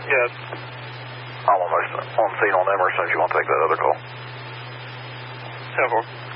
Yes. I'm almost on scene on Emerson if you want to take that other call. 10-4.